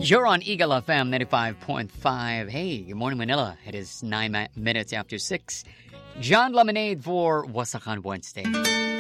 You're on Eagle FM 95.5. Hey, good morning, Manila. It is 9 minutes after 6. John Lemonade for Wasakan Wednesday.